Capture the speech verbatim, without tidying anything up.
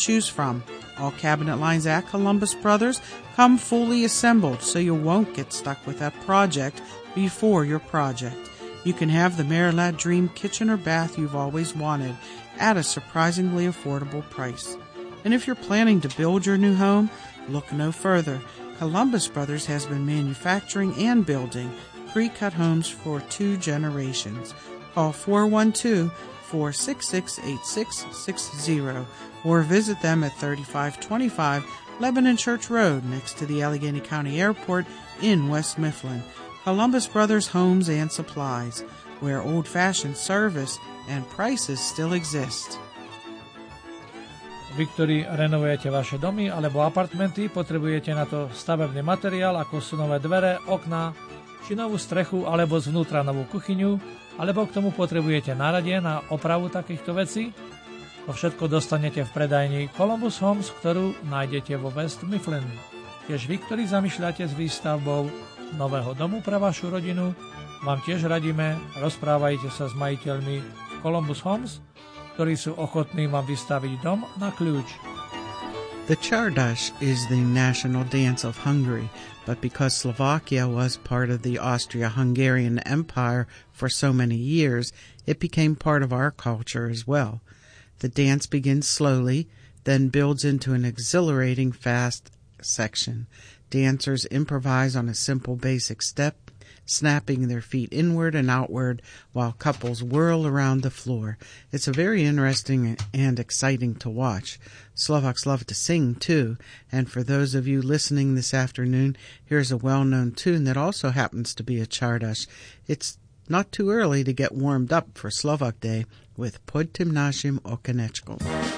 choose from. All cabinet lines at Columbus Brothers come fully assembled, so you won't get stuck with that project before your project. You can have the Merillat Dream kitchen or bath you've always wanted at a surprisingly affordable price. And if you're planning to build your new home, look no further. Columbus Brothers has been manufacturing and building pre-cut homes for two generations. Call four one two, four six six, eight six six zero or visit them at thirty-five twenty-five Lebanon Church Road next to the Allegheny County Airport in West Mifflin. Columbus Brothers Homes and Supplies, where old-fashioned service and prices still exist. Vy, ktorí renovujete vaše domy alebo apartmenty, potrebujete na to stavebný materiál, ako sú nové dvere, okná, či novú strechu alebo zvnútra novú kuchyňu, alebo k tomu potrebujete náradie na opravu takýchto vecí. To všetko dostanete v predajni Columbus Homes, ktorú nájdete vo West Mifflin. Tiež vy, ktorí zamýšľate s výstavbou nového domu pre vašu rodinu, vám tiež radíme, rozprávajte sa s majiteľmi Columbus Homes, ktorí sú ochotní vám vystaviť dom na kľúč. The Czardas is the national dance of Hungary, but because Slovakia was part of the Austria-Hungarian Empire for so many years, it became part of our culture as well. The dance begins slowly, then builds into an exhilarating fast section. Dancers improvise on a simple basic step, snapping their feet inward and outward while couples whirl around the floor. It's a very interesting and exciting to watch. Slovaks love to sing too, and for those of you listening this afternoon, here's a well-known tune that also happens to be a Czardas. It's not too early to get warmed up for Slovak Day with Pod tym naszym okieneczkom.